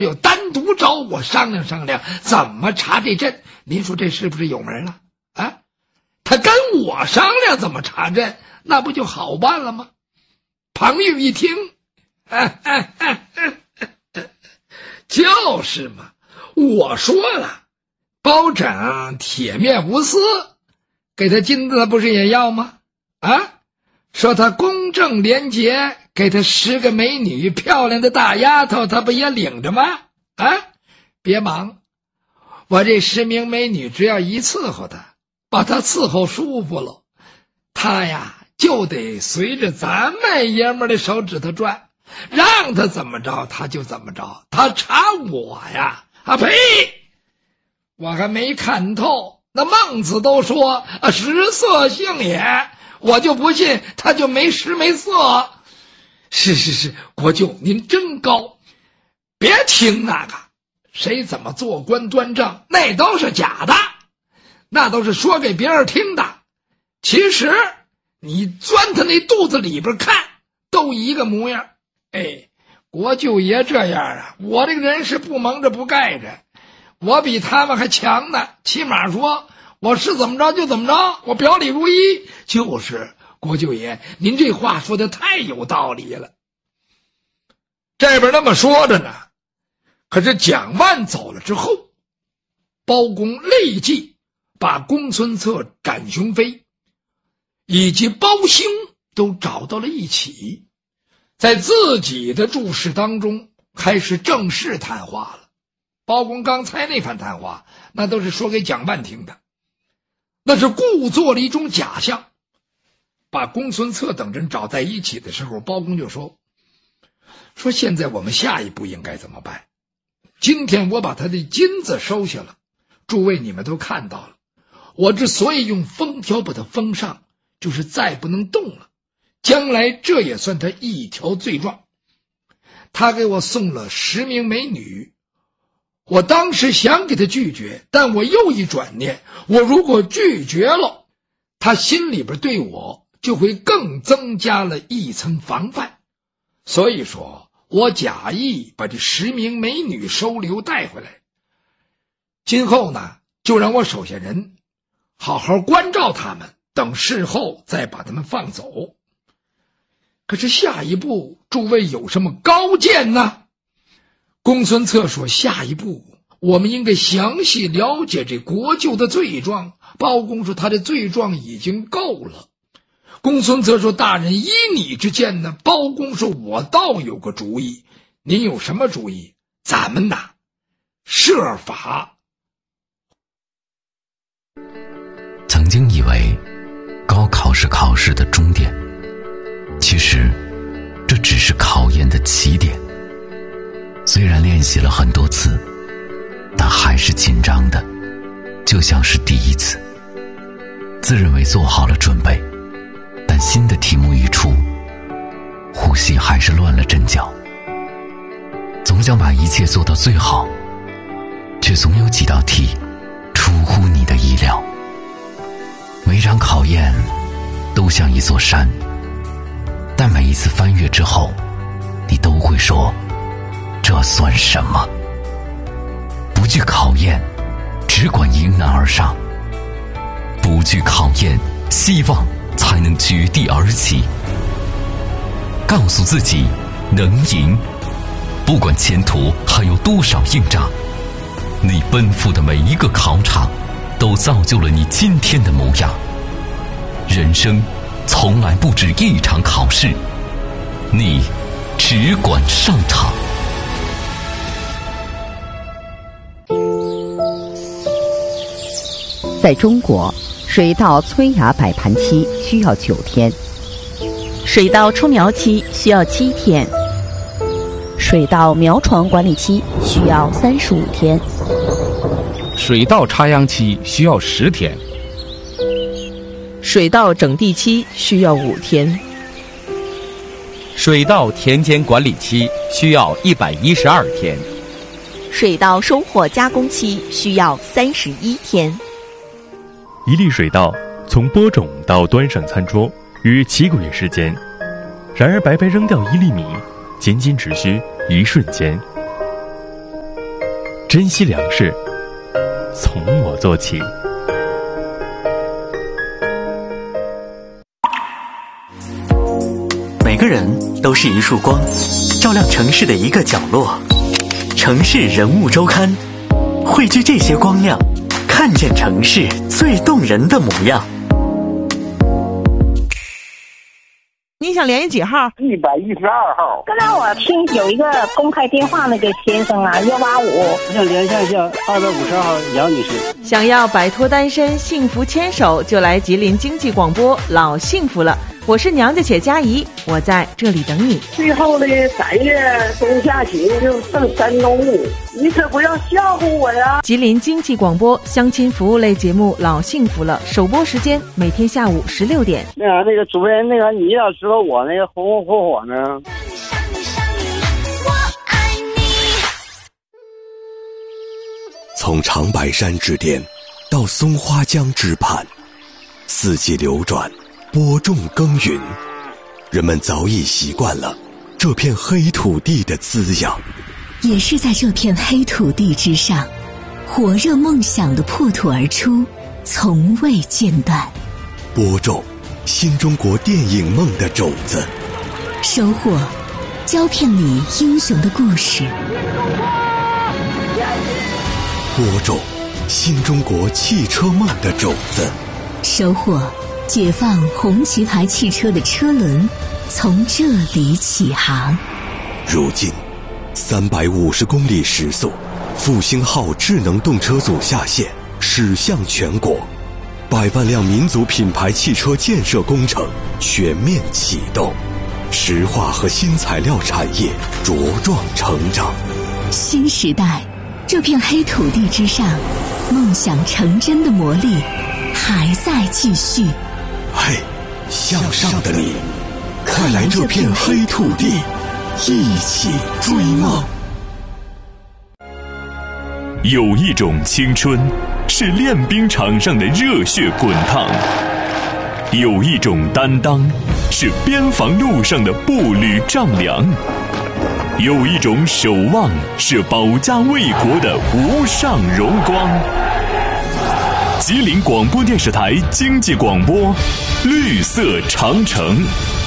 有单独找我商量商量怎么查这阵，您说这是不是有门了啊？他跟我商量怎么查阵，那不就好办了吗？庞玉一听，就是嘛，我说了，包拯铁面无私，给他金子不是也要吗？啊，说他公正廉洁，给他10个美女漂亮的大丫头，他不也领着吗？啊，别忙，我这10名美女只要一伺候他，把他伺候舒服了，他呀就得随着咱们爷们的手指头转，让他怎么着他就怎么着。他查我呀，呸！我还没看透，那孟子都说食色性也，我就不信他就没食没色。是，国舅您真高，别听那个谁怎么做官端正，那都是假的，那都是说给别人听的。其实你钻他那肚子里边看，都一个模样。国舅爷这样啊，我这个人是不蒙着不盖着，我比他们还强呢。起码说我是怎么着就怎么着，我表里如一。就是国舅爷您这话说的太有道理了。这边那么说着呢，可是蒋万走了之后，包公立即把公孙策、展雄飞以及包兴都找到了一起，在自己的注释当中开始正式谈话了。包公刚才那番谈话，那都是说给蒋万听的，那是故作了一种假象。把公孙策等人找在一起的时候，包公就说现在我们下一步应该怎么办？今天我把他的金子收下了，诸位你们都看到了，我之所以用封条把他封上，就是再不能动了，将来这也算他一条罪状。他给我送了10名美女，我当时想给他拒绝，但我又一转念，我如果拒绝了，他心里边对我就会更增加了一层防范。所以说我假意把这10名美女收留带回来，今后呢就让我手下人好好关照他们，等事后再把他们放走。可是下一步诸位有什么高见呢？公孙策说，下一步我们应该详细了解这国舅的罪状。包公说他的罪状已经够了。公孙策说，大人依你之见呢？包公说，我倒有个主意。您有什么主意？咱们呐设法。 曾经以为高考是考试的终点，其实这只是考验的起点。虽然练习了很多次，但还是紧张的，就像是第一次。自认为做好了准备，但新的题目一出，呼吸还是乱了阵脚。总想把一切做到最好，却总有几道题出乎你的意料。每场考验都像一座山，但每一次翻越之后，你都会说，这算什么？不惧考验，只管迎难而上。不惧考验，希望才能绝地而起。告诉自己能赢，不管前途还有多少硬仗，你奔赴的每一个考场都造就了你今天的模样。人生从来不止一场考试，你只管上场。 在中国，水稻催芽摆盘期需要9天， 水稻出苗期需要7天， 水稻苗床管理期需要35天， 水稻插秧期需要10天， 水稻整地期需要5天， 水稻田间管理期需要112天， 水稻收获加工期需要31天。 一粒水稻从播种到端上餐桌约7个月时间，然而白白扔掉1粒米，仅仅只需1瞬间。 珍惜粮食，从我做起。 每个人都是一束光，照亮城市的一个角落。城市人物周刊，汇聚这些光亮，看见城市最动人的模样。 你想联系几号 ？112号。 刚才我听有一个公开电话那个先生啊，185。 我想联系一下252号杨女士。 想要摆脱单身，幸福牵手，就来吉林经济广播，老幸福了。我是娘家且佳怡，我在这里等你。 最后的3月中下旬就剩山东，你可不要笑话我呀！ 吉林经济广播相亲服务类节目《老幸福了》首播时间每天下午16点。 那个主持人，你要知道我红红火火呢。 从长白山之巅到松花江之畔，四季流转，播种耕耘，人们早已习惯了这片黑土地的滋养。 也是在这片黑土地之上，火热梦想的破土而出，从未间断。 播种新中国电影梦的种子， 收获胶片里英雄的故事。 播种新中国汽车梦的种子， 收获解放红旗牌汽车的车轮从这里起航。 如今350公里时速，复兴号智能动车组下线，驶向全国，100万辆民族品牌汽车建设工程全面启动，石化和新材料产业茁壮成长。 新时代，这片黑土地之上，梦想成真的魔力还在继续。 嘿，向上的你，快来这片黑土地，一起追梦。 有一种青春是练兵场上的热血滚烫，有一种担当是边防路上的步履丈量，有一种守望是保家卫国的无上荣光。吉林广播电视台经济广播，绿色长城。